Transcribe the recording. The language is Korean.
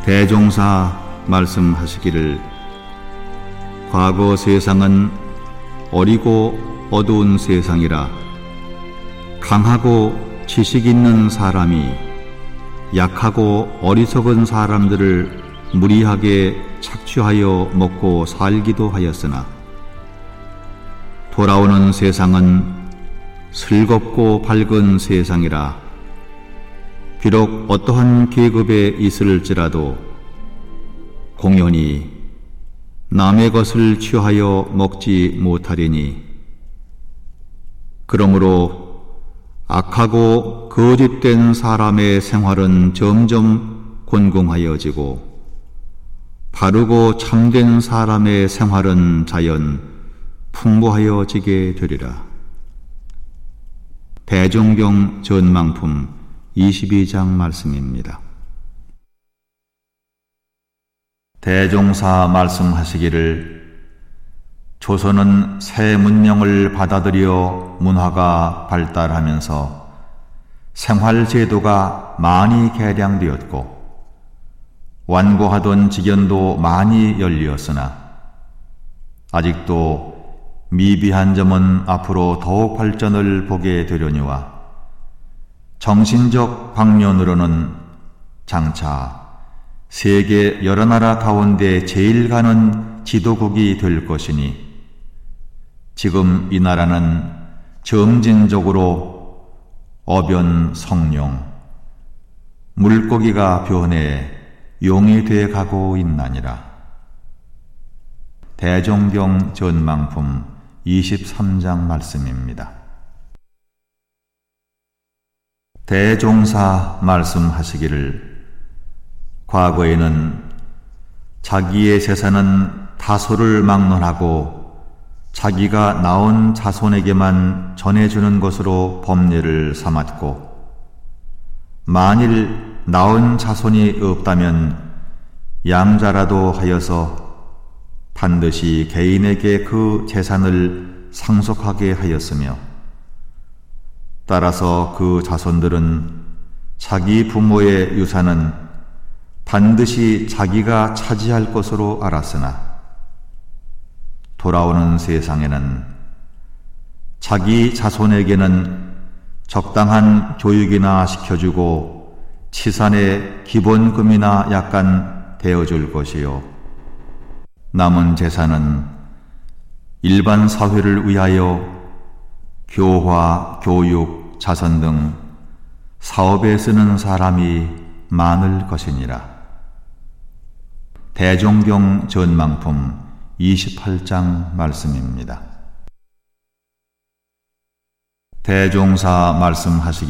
대종사 말씀하시기를 과거 세상은 어리고 어두운 세상이라 강하고 지식 있는 사람이 약하고 어리석은 사람들을 무리하게 착취하여 먹고 살기도 하였으나 돌아오는 세상은 슬겁고 밝은 세상이라 비록 어떠한 계급에 있을지라도 공연히 남의 것을 취하여 먹지 못하리니 그러므로 악하고 거짓된 사람의 생활은 점점 곤궁하여지고 바르고 참된 사람의 생활은 자연 풍부하여지게 되리라. 대종경 전망품 22장 말씀입니다. 대종사 말씀하시기를 조선은 새 문명을 받아들여 문화가 발달하면서 생활제도가 많이 개량되었고 완고하던 직연도 많이 열리었으나 아직도 미비한 점은 앞으로 더욱 발전을 보게 되려니와 정신적 방면으로는 장차 세계 여러 나라 가운데 제일 가는 지도국이 될 것이니 지금 이 나라는 점진적으로 어변 성룡, 물고기가 변해 용이 돼 가고 있나니라. 대종경 전망품 23장 말씀입니다. 대종사 말씀하시기를 과거에는 자기의 재산은 다소를 막론하고 자기가 낳은 자손에게만 전해주는 것으로 법례를 삼았고 만일 낳은 자손이 없다면 양자라도 하여서 반드시 개인에게 그 재산을 상속하게 하였으며 따라서 그 자손들은 자기 부모의 유산은 반드시 자기가 차지할 것으로 알았으나 돌아오는 세상에는 자기 자손에게는 적당한 교육이나 시켜주고 치산의 기본금이나 약간 대어줄 것이요 남은 재산은 일반 사회를 위하여 교화, 교육, 자선 등 사업에 쓰는 사람이 많을 것이니라. 대종경 전망품 28장 말씀입니다. 대종사 말씀하시기를